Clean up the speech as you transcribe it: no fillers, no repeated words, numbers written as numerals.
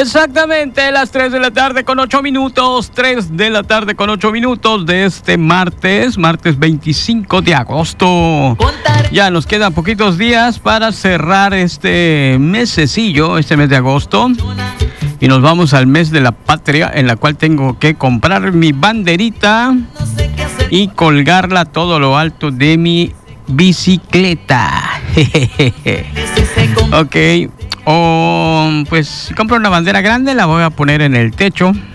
Exactamente, las 3 de la tarde con 8 minutos, 3 de la tarde con 8 minutos de este martes 25 de agosto. Ya nos quedan poquitos días para cerrar este mesecillo, este mes de agosto. Y nos vamos al mes de la patria, en la cual tengo que comprar mi banderita y colgarla a todo lo alto de mi bicicleta. Ok. O pues si compro una bandera grande, la voy a poner en el techo